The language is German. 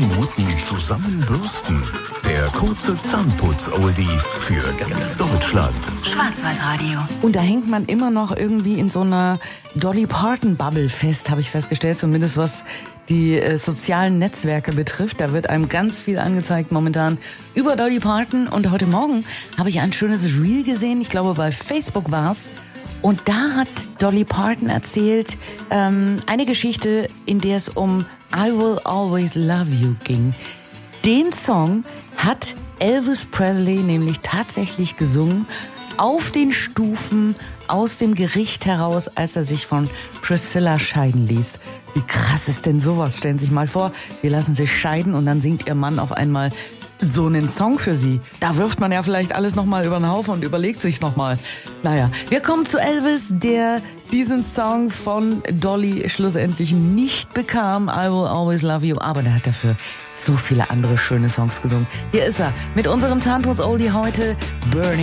Zumuten, zusammenbürsten. Der kurze Zahnputz-Oldie für ganz Deutschland. Schwarzwaldradio. Und da hängt man immer noch irgendwie in so einer Dolly Parton-Bubble fest, habe ich festgestellt, zumindest was die sozialen Netzwerke betrifft. Da wird einem ganz viel angezeigt momentan über Dolly Parton. Und heute Morgen habe ich ein schönes Reel gesehen, ich glaube bei Facebook war's. Und da hat Dolly Parton erzählt eine Geschichte, in der es um I Will Always Love You ging. Den Song hat Elvis Presley nämlich tatsächlich gesungen auf den Stufen aus dem Gericht heraus, als er sich von Priscilla scheiden ließ. Wie krass ist denn sowas? Stellen Sie sich mal vor, wir lassen sich scheiden und dann singt Ihr Mann auf einmal so einen Song für Sie. Da wirft man ja vielleicht alles nochmal über den Haufen und überlegt sich's nochmal. Naja, wir kommen zu Elvis, der diesen Song von Dolly schlussendlich nicht bekam. I Will Always Love You. Aber der hat dafür so viele andere schöne Songs gesungen. Hier ist er mit unserem Zahnputz-Oldie heute, Burning